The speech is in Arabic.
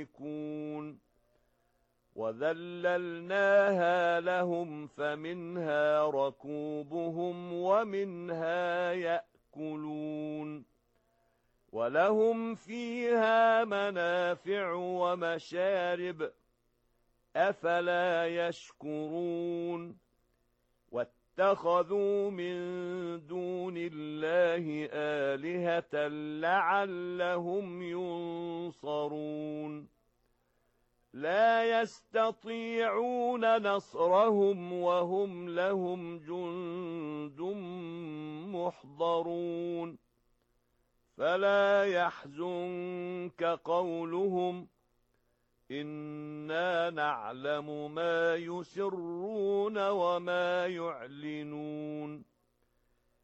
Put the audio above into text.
يكون وذللناها لهم فمنها ركوبهم ومنها يأكلون ولهم فيها منافع ومشارب أفلا يشكرون واتخذوا من دون الله آلهة لعلهم ينصرون لا يستطيعون نصرهم وهم لهم جند محضرون فلا يحزنك قولهم إنا نعلم ما يسرون وما يعلنون